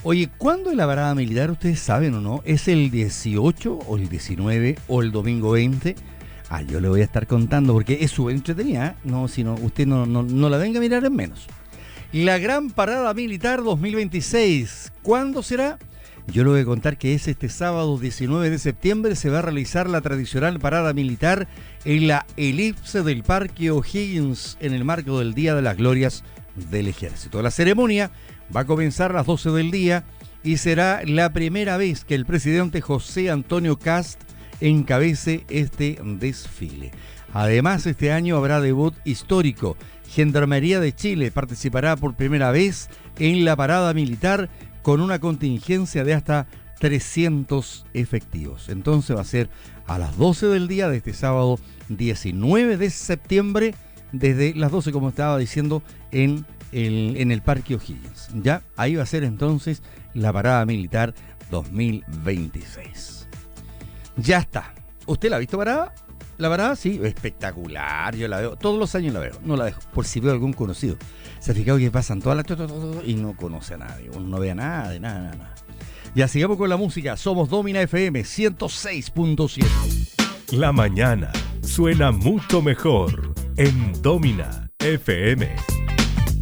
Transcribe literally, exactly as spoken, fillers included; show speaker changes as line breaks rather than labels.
Oye, ¿cuándo es la parada militar? ¿Ustedes saben o no? ¿Es el dieciocho o el diecinueve o el domingo veinte? Ah, yo le voy a estar contando porque es súper entretenida, ¿eh? No, si no, usted no, no, no la venga a mirar en menos. La Gran Parada Militar dos mil veintiséis. ¿Cuándo será? Yo le voy a contar que es este sábado diecinueve de septiembre. Se va a realizar la tradicional parada militar en la elipse del Parque O'Higgins en el marco del Día de las Glorias del Ejército. La ceremonia va a comenzar a las doce del día y será la primera vez que el presidente José Antonio Kast encabece este desfile. Además, este año habrá debut histórico. Gendarmería de Chile participará por primera vez en la parada militar con una contingencia de hasta trescientos efectivos. Entonces va a ser a las doce del día de este sábado diecinueve de septiembre, desde las doce, como estaba diciendo, en el, en el Parque O'Higgins. Ya, ahí va a ser entonces la parada militar dos mil veintiséis. Ya está. ¿Usted la ha visto parada? La parada, sí, espectacular. Yo la veo, todos los años la veo, no la dejo, por si veo algún conocido. Se ha fijado que pasan todas las... y no conoce a nadie, uno no ve nada, de nada, nada, nada. Ya, sigamos con la música. Somos Domina F M ciento seis punto siete.
La mañana suena mucho mejor en Domina F M.